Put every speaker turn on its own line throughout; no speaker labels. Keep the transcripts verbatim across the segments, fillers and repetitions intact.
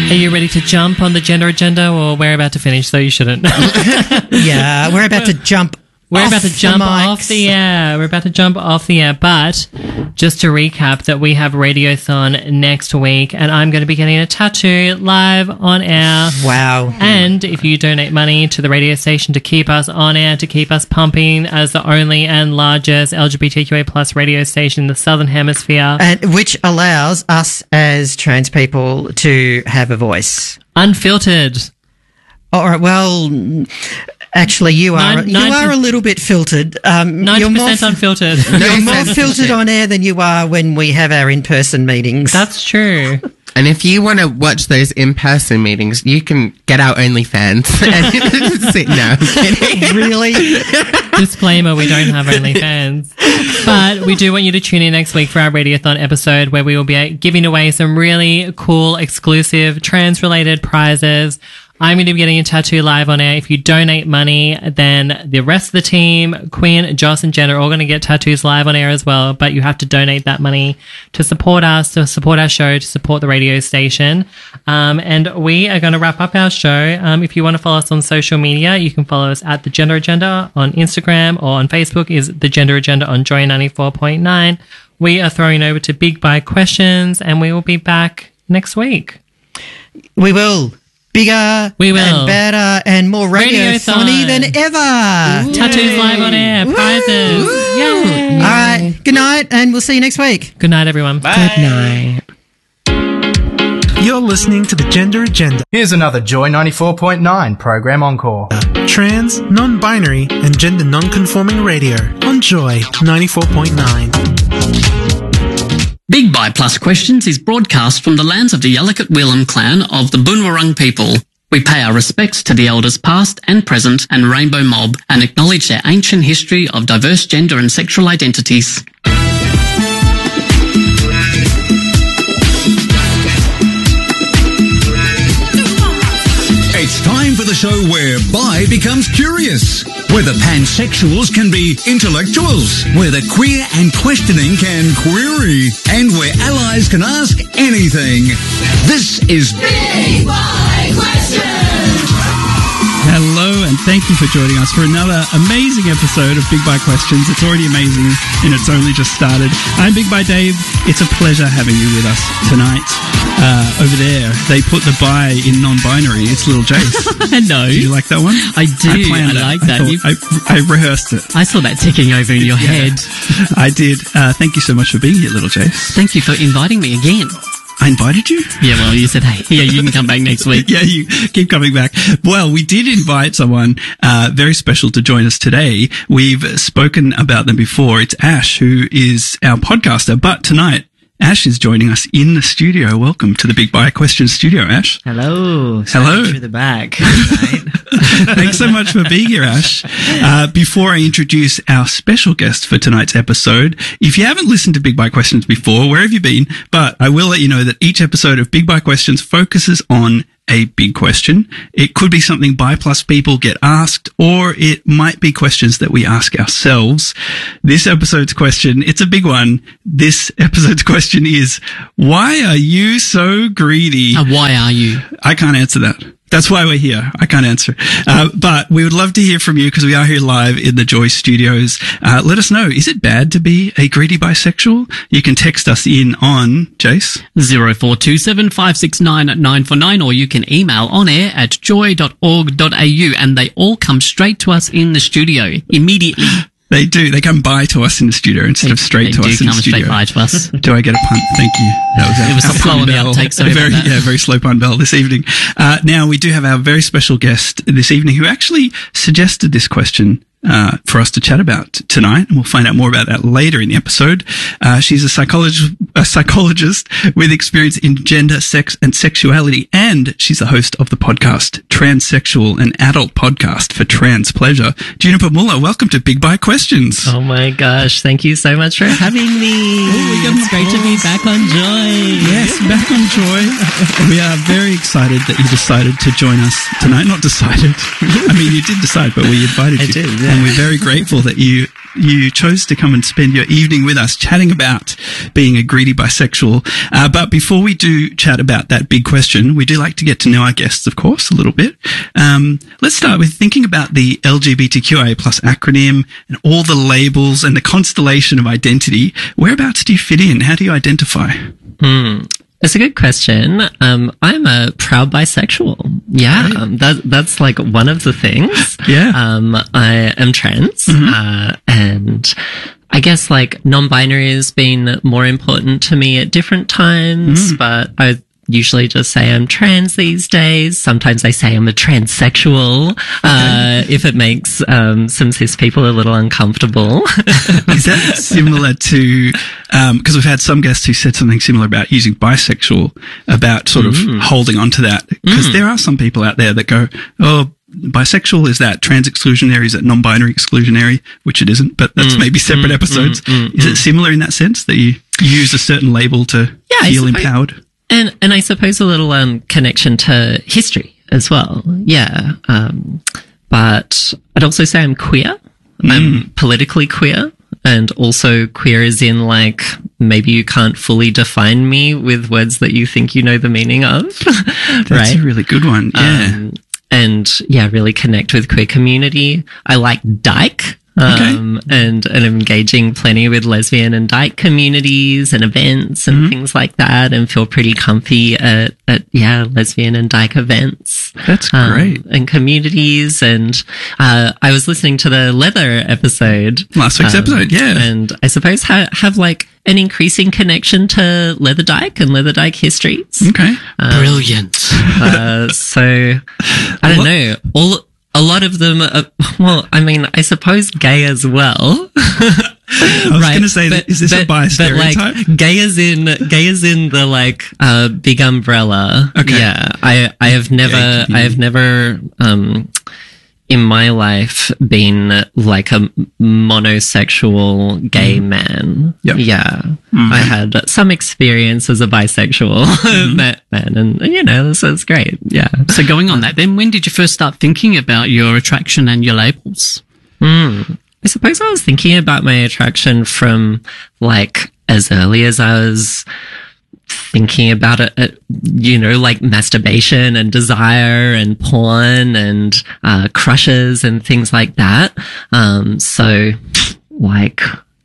Are you ready to jump on the gender agenda, or we're about to finish, so you shouldn't?
Yeah, we're about to jump
We're
off
about to jump
the
off the air. We're about to jump off the air. But just to recap that we have Radiothon next week, and I'm going to be getting a tattoo live on air.
Wow.
And if you donate money to the radio station to keep us on air, to keep us pumping as the only and largest L G B T Q A plus radio station in the Southern Hemisphere.
And which allows us as trans people to have a voice.
Unfiltered.
All right, well... Actually, you are
Nine,
you
nine,
are a little bit filtered. Um,
ninety percent unfiltered.
You're more filtered on air than you are when we have our in-person meetings.
That's true.
And if you want to watch those in-person meetings, you can get our OnlyFans. No, I'm kidding.
Really?
Disclaimer, we don't have OnlyFans. But we do want you to tune in next week for our Radiothon episode, where we will be giving away some really cool, exclusive, trans-related prizes. I'm going to be getting a tattoo live on air. If you donate money, then the rest of the team, Quinn, Joss, and Jen, are all going to get tattoos live on air as well. But you have to donate that money to support us, to support our show, to support the radio station. Um, and we are going to wrap up our show. Um, if you want to follow us on social media, you can follow us at The Gender Agenda on Instagram, or on Facebook is The Gender Agenda on Joy ninety-four point nine. We are throwing over to Big Bye Questions, and we will be back next week.
We will. Bigger,
we will.
and better, and more radio-thony than ever.
Ooh. Tattoos live on air, prizes.
Woo.
Yay.
All right, good night, and we'll see you next week.
Good night, everyone.
Bye.
Good night.
You're listening to The Gender Agenda.
Here's another Joy ninety-four point nine program encore.
Trans, non-binary, and gender non-conforming radio on Joy ninety-four point nine.
Big Bye Plus Questions is broadcast from the lands of the Yalukit Weelam clan of the Boonwurrung people. We pay our respects to the elders past and present and Rainbow Mob, and acknowledge their ancient history of diverse gender and sexual identities.
It's time for the show where bi becomes curious, where the pansexuals can be intellectuals, where the queer and questioning can query, and where allies can ask anything. This is Big Bi Questions!
Hello, and thank you for joining us for another amazing episode of Big Bi Questions. It's already amazing, and it's only just started. I'm Big Bi Dave. It's a pleasure having you with us tonight. Uh, over there, they put the bi in non-binary. It's little Jace.
No.
Do you like that one?
I do.
I, planned
I like
I
that.
thought, I, I rehearsed it.
I saw that ticking over in your
Yeah,
head.
I did. Uh, thank you so much for being here, little Jace.
Thank you for inviting me again.
I invited you?
Yeah, well, you said, hey, yeah, you can come back next week.
Yeah, you keep coming back. Well, we did invite someone uh, very special to join us today. We've spoken about them before. It's Ash, who is our podcaster. But tonight, Ash is joining us in the studio. Welcome to the Big Bi Questions studio, Ash.
Hello.
Hello.
Through the back.
Thanks so much for being here, Ash. Uh, before I introduce our special guest for tonight's episode, if you haven't listened to Big Bi Questions before, where have you been? But I will let you know that each episode of Big Bi Questions focuses on a big question. It could be something bi plus people get asked, or it might be questions that we ask ourselves. This episode's question, it's a big one. This episode's question is, why are you so greedy?
Uh, why are you?
I can't answer that. That's why we're here. I can't answer. Uh, but we would love to hear from you because we are here live in the Joy Studios. Uh, let us know. Is it bad to be a greedy bisexual? You can text us in on, Jace?
zero four two seven five six nine nine four nine, or you can email on air at joy dot org dot a u, and they all come straight to us in the studio immediately.
They do. They come by to us in the studio instead
they,
of straight to us in the studio.
They do come straight by to us.
Do I get a punt? Thank you. That was our,
it was
our
slow on the
bell.
uptake, sorry
very,
about that.
Yeah, very slow pun bell this evening. Uh, now, we do have our very special guest this evening who actually suggested this question uh, for us to chat about tonight, and we'll find out more about that later in the episode. Uh, she's a psychologist, a psychologist with experience in gender, sex, and sexuality, and she's the host of the podcast Transsexual, an adult podcast for trans pleasure. Juniper Muller, welcome to Big Bi Questions.
Oh my gosh, thank you so much for having me.
Ooh,
it's great to be back on Joy.
Yes, back on Joy. We are very excited that you decided to join us tonight. Not decided. I mean, you did decide, but we invited
I
you.
did, yeah.
And we're very grateful that you you chose to come and spend your evening with us chatting about being a greedy bisexual. Uh, but before we do chat about that big question, we do like to get to know our guests, of course, a little bit. Um, let's start with thinking about the L G B T Q I A plus acronym and all the labels and the constellation of identity. Whereabouts do you fit in? How do you identify?
Hmm. It's a good question. Um, I'm a proud bisexual. Yeah, um, that, that's like one of the things.
Yeah.
Um, I am trans,
Mm-hmm.
uh, and I guess like non-binary has been more important to me at different times,
Mm.
but I usually just say I'm trans these days. Sometimes I say I'm a transsexual, uh, if it makes, um, some cis people a little uncomfortable.
Is that similar to, um, cause we've had some guests who said something similar about using bisexual, about sort of
Mm.
holding on to that. Cause
Mm.
there are some people out there that go, oh, bisexual, is that trans exclusionary? Is that non-binary exclusionary? Which it isn't, but that's
Mm,
maybe separate
mm,
episodes.
mm, mm,
Is it
mm.
similar in that sense that you use a certain label to
Yeah, I
feel
suppose-
empowered?
And and I suppose a little um connection to history as well. Yeah. Um but I'd also say I'm queer. I'm politically queer, and also queer as in like maybe you can't fully define me with words that you think you know the meaning of.
That's
right?
a really good one. Yeah.
Um, and yeah, really connect with queer community. I like dyke. Um, and, and I'm engaging plenty with lesbian and dyke communities and events and things like that, and feel pretty comfy at, at, yeah, lesbian and dyke events.
That's
Um,
great.
and communities. And, uh, I was listening to the leather episode.
Last week's
um,
episode, yeah.
And I suppose ha- have like an increasing connection to leather dyke and leather dyke histories.
Okay.
Brilliant.
Uh, so I don't know. All a lot of them. Are, well, I mean, I suppose gay as well.
I was going to say,
But-
is this a
but-
bi
but,
stereotype?
like, gay as in gay as in the like uh, big umbrella.
Okay.
Yeah, I I have never
community.
I have never um in my life been like a monosexual gay man.
Yep.
Yeah. I had some experience as a bisexual ma- man, and you know, so it's great. Yeah.
So going on that, then when did you first start thinking about your attraction and your labels?
Mm. I suppose I was thinking about my attraction from like as early as I was thinking about it, uh, you know, like masturbation and desire and porn and uh, crushes and things like that. Um, so like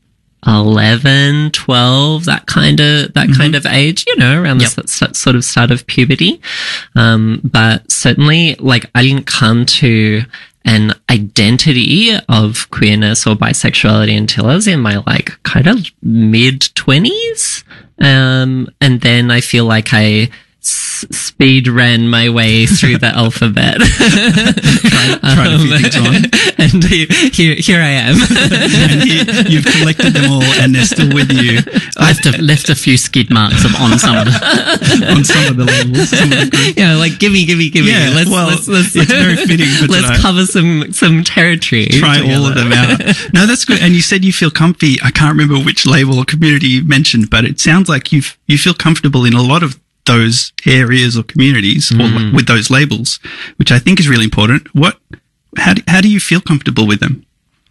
eleven, twelve, that kind of, that kind of age, you know, around the s- s- sort of start of puberty. Um, but certainly like I didn't come to an identity of queerness or bisexuality until I was in my like kind of mid twenties. Um, and then I feel like I s- speed ran my way through the alphabet.
Tried, tried a few things on.
And here, here, here I am.
And you, you've collected them all and they're still with you
Left a, left a few skid marks of, on some of the.
on some of the labels. Some of the groups.
Yeah, like gimme, gimme, gimme.
Yeah,
let's,
well,
let's, let's,
it's very fitting for
let's
tonight.
cover some, some territory.
Try all of
together.
them out. No, that's good. And you said you feel comfy. I can't remember which label or community you mentioned, but it sounds like you you feel comfortable in a lot of those areas or communities
Mm.
or with those labels, which I think is really important. What, how do, how do you feel comfortable with them?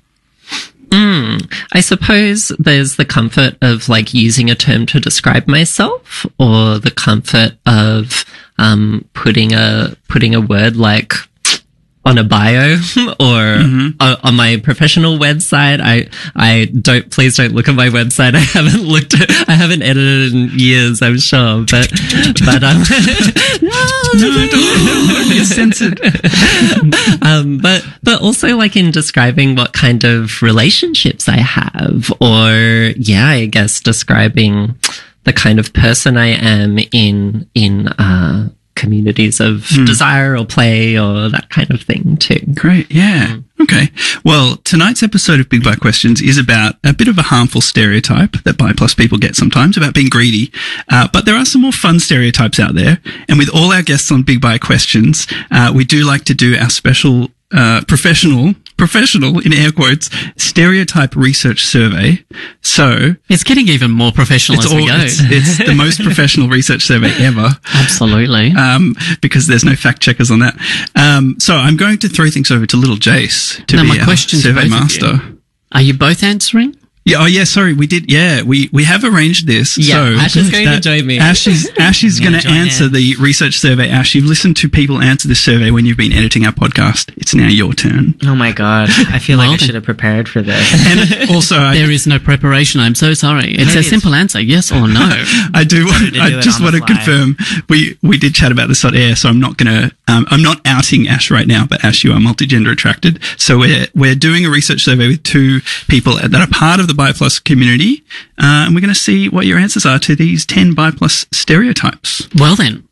Mm, I suppose there's the comfort of like using a term to describe myself, or the comfort of um, putting a putting a word like on a bio or on, on my professional website. I I don't please don't look at my website. I haven't looked at, I haven't edited in years, I'm sure, but but um
No, don't be censored.
um, but but also like in describing what kind of relationships I have, or yeah, I guess describing the kind of person I am in in uh, communities of desire or play or that kind of thing too.
Great. Yeah. Okay. Well, tonight's episode of Big Bi Questions is about a bit of a harmful stereotype that bi plus people get sometimes about being greedy. Uh, but there are some more fun stereotypes out there. And with all our guests on Big Bi Questions, uh, we do like to do our special, uh, professional, professional in air quotes, stereotype research survey. So
It's getting even more professional
it's
as we
all,
go.
it's, it's the most professional research survey ever.
Absolutely.
Um, because there's no fact checkers on that. Um, so I'm going to throw things over to little Jace to
Now,
be
my
our
question to
survey
both of
master.
you. Are you both answering?
Yeah, oh yeah, sorry, we did, yeah, we, we have arranged this.
Yeah,
so
Ash is going to
that
join me.
Ash is, Ash is going to
join
answer
in.
the research survey. Ash, you've listened to people answer this survey when you've been editing our podcast. It's now your turn.
Oh my god, I feel
Well
like I
then.
should have prepared for this.
And also, I,
There is no preparation. I'm so sorry. It's a
it's-
simple answer, yes or no.
I do want,
to
I
do it
just
on
want
the
to
fly.
confirm, we, we did chat about this on air, so I'm not going to, um, I'm not outing Ash right now, but Ash, you are multigender attracted. So we're, we're doing a research survey with two people that are part of the BiPlus community. Uh, and we're going to see what your answers are to these ten BiPlus stereotypes.
Well then.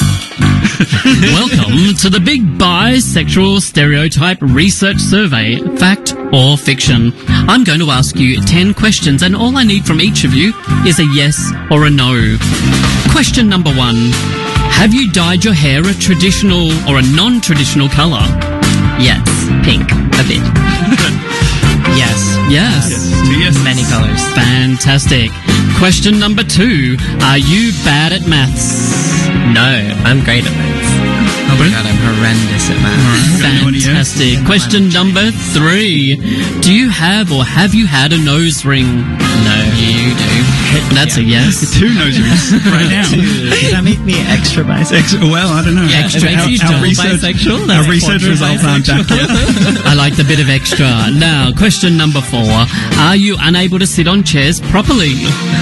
Welcome to the Big Bisexual Stereotype Research Survey, fact or fiction. I'm going to ask you ten questions and all I need from each of you is a yes or a no. Question number one. Have you dyed your hair a traditional or a non-traditional colour?
Yes, pink, a bit.
Yes.
Yes.
Two yeses.
Many colors.
Fantastic. Question number two. Are you bad at maths?
No, I'm great at maths.
Oh my god, I'm horrendous at math.
Fantastic. Question number three. Do you have or have you had a nose ring? No. You do. That's a yes.
Two nose rings right now.
Does that make me extra bisexual?
Ex- well, I don't know.
Yeah, it makes you double
our
bisexual. That's
research
quadru
results aren't back yet.
I like the bit of extra. Now, question number four. Are you unable to sit on chairs properly?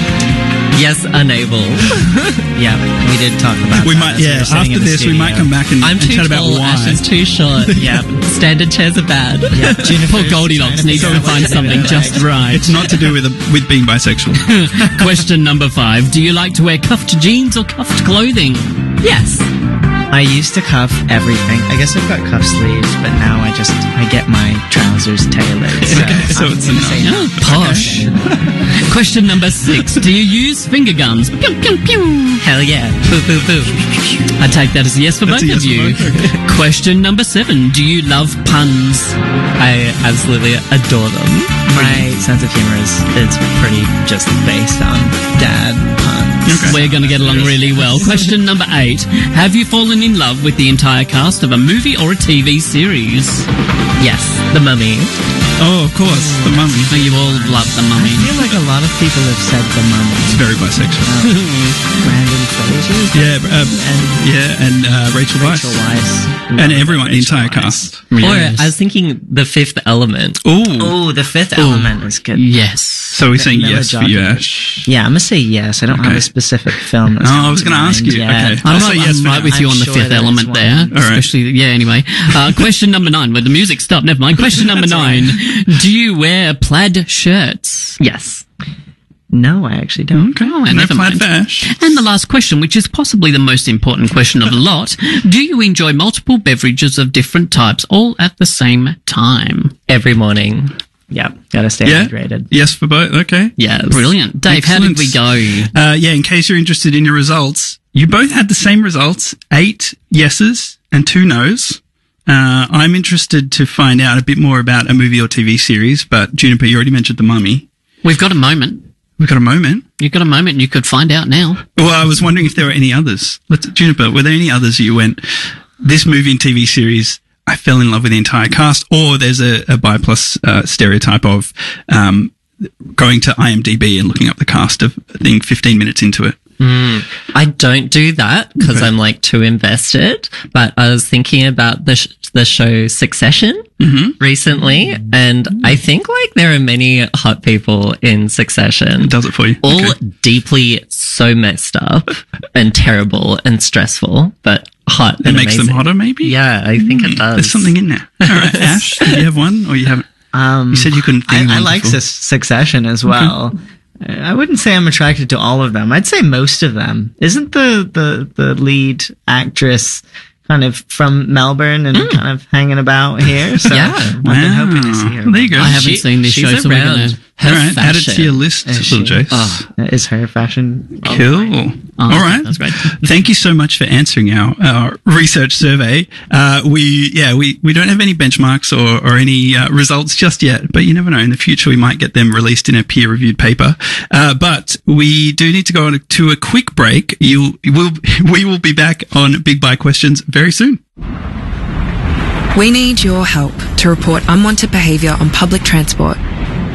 Yes, unable.
Yeah, we did talk about
We
that
might,
as
yeah,
were sitting
after
in the
this, we
studio.
might come back and,
I'm
and
too
chat about
tall,
why.
Ash is too short.
Yeah.
Standard chairs are bad.
Yeah,
Poor
Jennifer's
Goldilocks
trying
needs to
figure out what
find
to do
something
next.
just right.
It's not to do with, a, with being bisexual.
Question number five. Do you like to wear cuffed jeans or cuffed clothing?
Yes.
I used to cuff everything. I guess I've got cuff sleeves, but now I just I get my trousers tailored. So,
so
I'm
it's
gonna
a
say no.
Oh, posh. Question number six. Do you use finger guns? Pew, pew, pew.
Hell yeah. Boo, boo, boo.
I take that as a yes for
That's
both
a yes
of you.
for both,
Question number seven. Do you love puns?
I absolutely adore them.
My sense of humor is it's pretty just based on dad puns.
We're going to get along really well. Question number eight. Have you fallen in love with the entire cast of a movie or a T V series?
Yes, The Mummy.
Oh, of course, the mummy.
Oh, you all love The Mummy.
I feel like a lot of people have said the mummy.
It's very bisexual.
Brandon Fraser.
Yeah, um,
And
yeah, and uh, Rachel Weisz.
Rachel Weisz.
And everyone, the entire cast.
Or I was thinking The Fifth Element.
Ooh.
Oh, the fifth element is good.
Yes.
So we're saying yes for you, Ash.
Yeah, I'm gonna say yes. I don't have
Okay.
a specific film. that's
Oh,
coming
I was
to
gonna ask
mind
you.
yet.
Okay.
I'm
I'll
right,
say yes
I'm
for
right
now.
with you
I'm
on the
sure
fifth
there is
element
one.
there.
All right.
Especially, yeah, anyway. Uh, question number nine. Where the music stopped. Never mind. Question number nine. Do you wear plaid shirts?
Yes. No, I actually don't.
Okay,
Oh,
no
never
plaid
mind.
for Ash.
And the last question, which is possibly the most important question of the lot. Do you enjoy multiple beverages of different types all at the same time?
Every morning.
Yeah, gotta stay
Yeah?
hydrated.
Yes for both, okay.
Yes.
Brilliant. Dave, how did we go?
Uh, yeah, in case you're interested in your results, you both had the same results, eight yeses and two nos. Uh, I'm interested to find out a bit more about a movie or T V series, but Juniper, you already mentioned The Mummy.
We've got a moment.
We've got a moment.
You've got a moment. You could find out now.
Well, I was wondering if there were any others. Let's, Juniper, were there any others you went, this movie and T V series, I fell in love with the entire cast, or there's a, a BiPlus uh, stereotype of um, going to IMDb and looking up the cast of a thing fifteen minutes into it?
Mm, I don't do that because
Okay.
I'm like too invested. But I was thinking about the sh- the show Succession
Mm-hmm.
recently, and I think like there are many hot people in Succession.
It does it for you.
All
Okay.
deeply so messed up and terrible and stressful, but hot.
It
and
makes them
amazing.
hotter, maybe?
Yeah, I think it does.
There's something in there. All right, Ash, do you have one, or you haven't?
Um,
You said you couldn't think of
I, I
one
like
before.
Sus- Succession as well. I wouldn't say I'm attracted to all of them. I'd say most of them. Isn't the the, the lead actress kind of from Melbourne and kind of hanging about here? So
Yeah.
I've been hoping to see her.
Well, there you go.
I haven't
She-
seen this
she's
show, so we're
around.
going to...
Her
All right, add it to
fashion.
your list,
Is
little
she?
Jace.
Oh.
Is her fashion?
Cool.
Oh,
All right.
that's great.
Thank you so much for answering our, our research survey. Uh, we, yeah, we, we don't have any benchmarks or, or any uh, results just yet, but you never know. In the future, we might get them released in a peer reviewed paper. Uh, but we do need to go on to a quick break. You will, we will be back on Big Bi Questions very soon.
We need your help to report unwanted behaviour on public transport.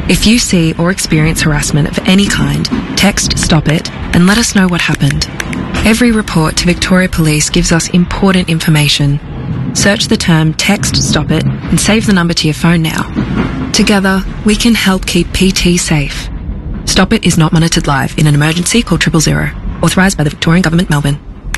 If you see or experience harassment of any kind, text Stop It and let us know what happened. Every report to Victoria Police gives us important information. Search the term Text Stop It and save the number to your phone now. Together, we can help keep P T safe. Stop It is not monitored live. In an emergency, call triple zero. Authorised by the Victorian Government, Melbourne.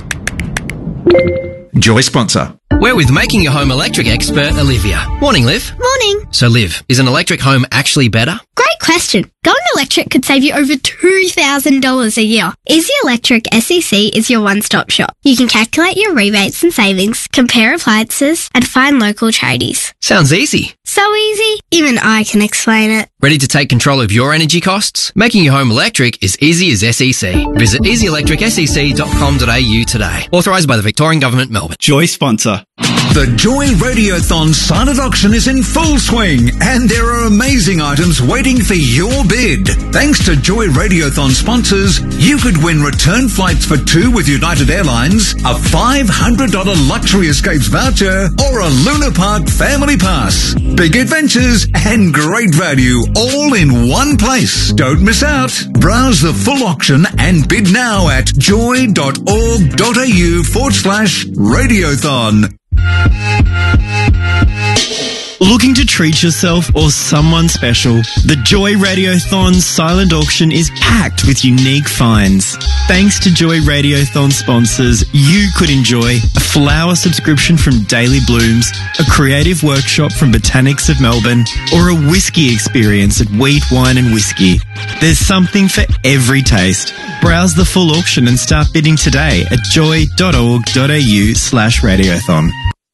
Joy sponsor.
We're with Making Your Home Electric expert Olivia. Morning, Liv.
Morning.
So, Liv, is an electric home actually better?
Great question. Going electric could save you over two thousand dollars a year. Easy Electric S E C is your one-stop shop. You can calculate your rebates and savings, compare appliances, and find local charities.
Sounds easy.
So easy, even I can explain it.
Ready to take control of your energy costs? Making your home electric is easy as S E C. Visit easy electric s e c dot com dot a u today. Authorised by the Victorian Government, Melbourne.
Joy sponsor.
The Joy Radiothon silent auction is in full swing, and there are amazing items waiting for your bid. Thanks to Joy Radiothon sponsors, you could win return flights for two with United Airlines, a five hundred dollars luxury escapes voucher, or a Luna Park family pass. Big adventures and great value all in one place. Don't miss out. Browse the full auction and bid now at joy dot org dot a u forward slash radiothon.
Looking to treat yourself or someone special? The Joy Radiothon silent auction is packed with unique finds. Thanks to Joy Radiothon sponsors, you could enjoy a flower subscription from Daily Blooms, a creative workshop from Botanics of Melbourne, or a whiskey experience at Wheat, Wine and Whiskey. There's something for every taste. Browse the full auction and start bidding today at joy dot org dot a u slash radiothon.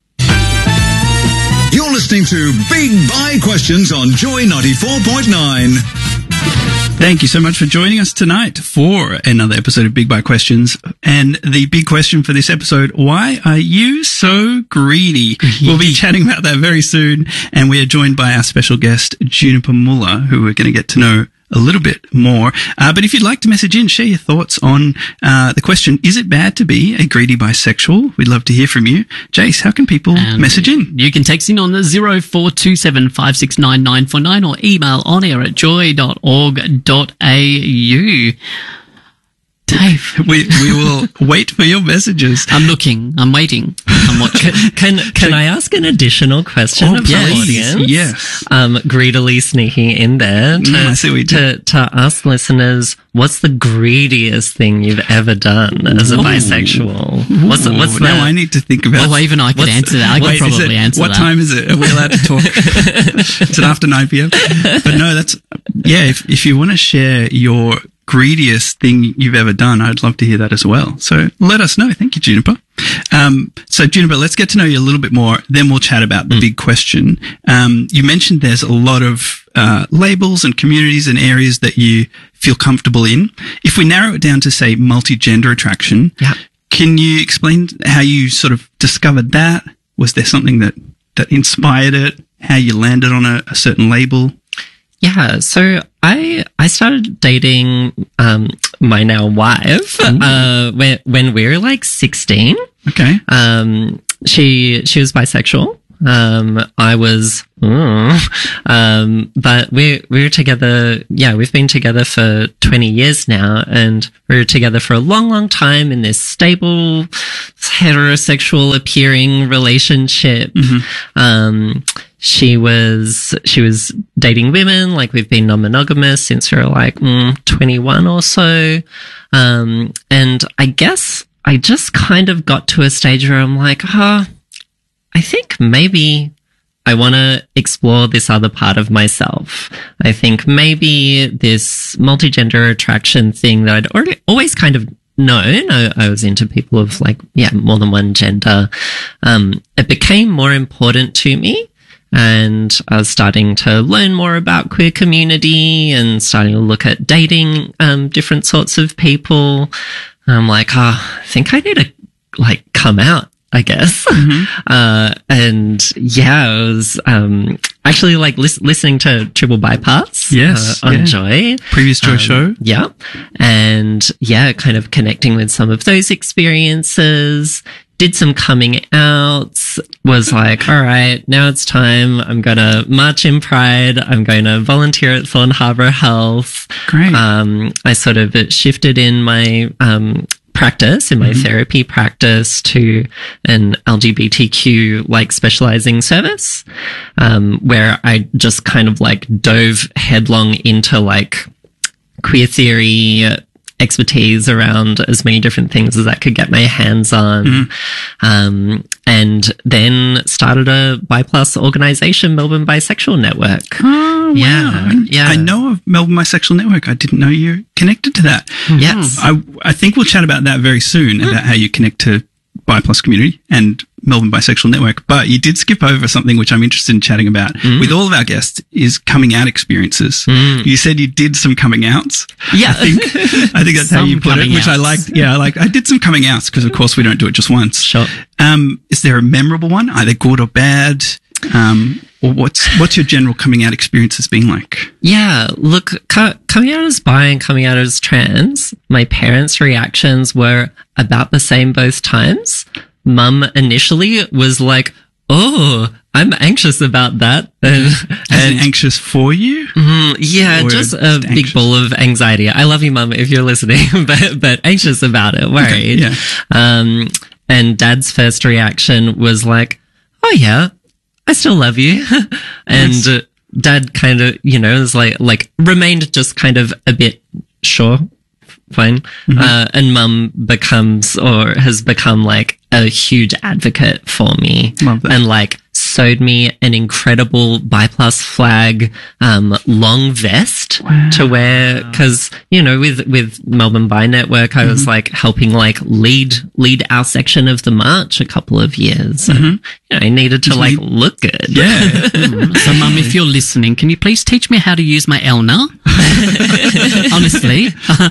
You're listening to Big Buy Questions on Joy ninety-four point nine.
Thank you so much for joining us tonight for another episode of Big Buy Questions. And the big question for this episode, why are you so greedy? We'll be chatting about that very soon. And we are joined by our special guest, Juniper Muller, who we're going to get to know a little bit more. Uh, but if you'd like to message in, share your thoughts on uh, the question, is it bad to be a greedy bisexual? We'd love to hear from you. Jace, how can people
And
message in?
You can text in on the zero four two seven five six nine nine four nine or email on air at joy dot org dot a u. Dave.
We we will wait for your messages.
I'm looking. I'm waiting. I'm watching.
Can can I ask an additional question
Oh,
of the
please.
audience?
Yes.
Um, greedily sneaking in there to,
Mm, I see what you
to, to ask listeners, what's the greediest thing you've ever done as a
Ooh.
bisexual? What's the, what's
Ooh,
the,
now I need to think about.
Well, even I could
What's-
answer that. I could
Wait, is
probably
it-
answer
what
that.
time is it? Are we allowed to talk? Is it after nine p.m.? But no, that's, yeah, if, if you want to share your greediest thing you've ever done, I'd love to hear that as well. So let us know. Thank you, Juniper. Um, so Juniper, let's get to know you a little bit more. Then we'll chat about the mm. big question. Um, you mentioned there's a lot of, uh, labels and communities and areas that you feel comfortable in. If we narrow it down to say multi-gender attraction,
yeah.
Can you explain how you sort of discovered that? Was there something that, that inspired it? How you landed on a, a certain label?
Yeah, so I I started dating um my now wife uh when when we were like sixteen.
Okay.
Um she she was bisexual. Um I was mm, um but we we were together yeah, we've been together for twenty years now, and we were together for a long long time in this stable heterosexual appearing relationship. Mm-hmm. Um She was, she was dating women, like we've been non-monogamous since we were like mm, twenty-one or so. Um, and I guess I just kind of got to a stage where I'm like, huh, I think maybe I want to explore this other part of myself. I think maybe this multi-gender attraction thing that I'd already, always kind of known. I, I was into people of like, yeah, more than one gender. Um, it became more important to me. And I was starting to learn more about queer community and starting to look at dating, um, different sorts of people. I'm like, oh, I think I need to like come out, I guess. Mm-hmm. Uh, and yeah, I was, um, actually like lis- listening to Triple Bypass.
Yes.
Uh, on
yeah.
Joy.
Previous Joy
um,
show.
Yeah. And yeah, kind of connecting with some of those experiences. did some coming outs, was like, all right, now it's time. I'm going to march in Pride. I'm going to volunteer at Thorn Harbour Health.
Great.
Um, I sort of shifted in my, um, practice in my
Mm-hmm.
therapy practice to an L G B T Q like specializing service, um, where I just kind of like dove headlong into like queer theory expertise around as many different things as I could get my hands on.
Mm-hmm.
Um, and then started a Bi Plus organization, Melbourne Bisexual Network.
Oh,
Yeah,
wow.
yeah.
I know of Melbourne Bisexual Network. I didn't know you're connected to that.
Yes.
I, I think we'll chat about that very soon, about how you connect to Bi Plus community and Melbourne Bisexual Network. But you did skip over something which I'm interested in chatting about with all of our guests is coming out experiences. You said you did some coming outs.
Yeah.
I think, I think that's how
Some
you put it,
coming
which I
outs.
liked. Yeah, I like, I did some coming outs because of course we don't do it just once.
Sure.
Um, is there a memorable one, either good or bad? Um, or what's, what's your general coming out experiences been like?
Yeah, look, co- coming out as bi and coming out as trans, my parents' reactions were about the same both times. Mum initially was like, oh, I'm anxious about that. And,
and anxious for you?
Mm, yeah,
Or
just a
just
big
anxious?
ball of anxiety. I love you, Mum, if you're listening, but, but anxious about it, worried.
yeah.
Um, and Dad's first reaction was like, oh yeah, I still love you. and
Nice.
uh, Dad kind of, you know, is like, like remained just kind of a bit sure. Fine.
Mm-hmm.
Uh, and Mum becomes or has become like a huge advocate for me.
Love that.
And like sewed me an incredible Bi Plus flag, um, long vest to wear. Cause, you know, with, with Melbourne Bi Network, I
Mm-hmm.
was like helping like lead, lead our section of the march a couple of years. And, you know, I needed to like look good.
Mm-hmm. Yeah.
So, Mum, if you're listening, can you please teach me how to use my Elna? Honestly.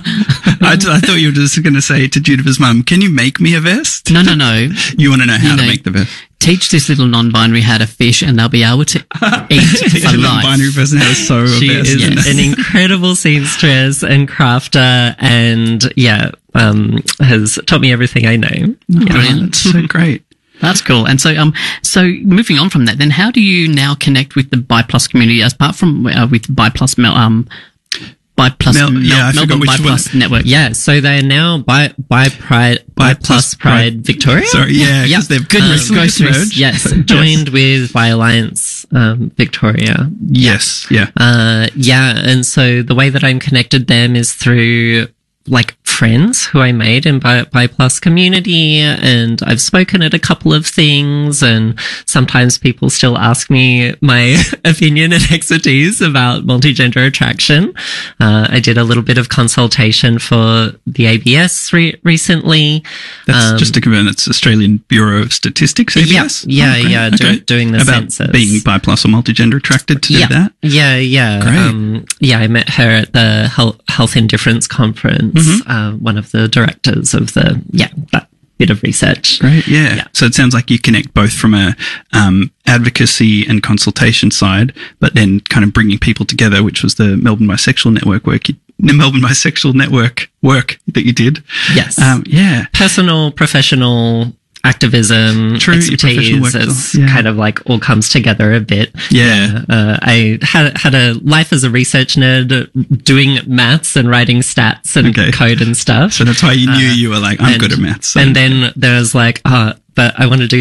I, I thought you were just going to say to Juniper's mum, can you make me a vest?
No, no, no.
You want to know how
You
to
know,
make the vest?
Teach this little non-binary how to fish and they'll be able to eat for
The
life.
non-binary person how to sew a
She
vest.
is
Yes.
an incredible seamstress and crafter, and yeah, um, has taught me everything I know.
Brilliant.
That's so great.
That's cool. And so, um, so moving on from that, then how do you now connect with the Bi Plus community as apart from uh, with Bi Plus, Mel, um, Bi Plus,
Mel-
Mel-
yeah, I forgot
Melbourne
which
Bi
one.
Plus Network?
Yeah, so they're now by by Pride by
Bi
Plus
Plus
Pride,
Pride.
Victoria.
Sorry, yeah, because they've
Goodness
recently
gracious.
merged.
Yes, joined with Bi Alliance um, Victoria.
Yes, yeah.
Uh, yeah, and so the way that I'm connected them is through like friends who I made in Bi, Bi Plus community, and I've spoken at a couple of things, and sometimes people still ask me my opinion and expertise about multigender attraction. Uh, I did a little bit of consultation for the A B S re- recently.
That's
Um,
just to confirm, that's Australian Bureau of Statistics, A B S?
Yeah,
Oh, great.
yeah, do-
Okay.
doing the
About
census.
being bi plus or multigender attracted to
yeah,
do that?
Yeah, yeah.
Great.
Um, yeah, I met her at the Health, Health Indifference Conference,
Mm-hmm.
uh, one of the directors of the, yeah, that bit of research.
Great, yeah.
Yeah.
So it sounds like you connect both from a um, advocacy and consultation side, but then kind of bringing people together, which was the Melbourne Bisexual Network work, you, the Melbourne Bisexual Network work that you did.
Yes.
Um, yeah.
Personal, professional activism,
True, your professional
expertise,
work
it's
as well. Yeah.
kind of like all comes together a bit.
Yeah.
Uh, I had, had a life as a research nerd doing maths and writing stats and
Okay.
code and stuff.
So that's why you knew
Uh,
you were like, I'm
and-
good at maths. So-
And then there was like, uh, but I want to do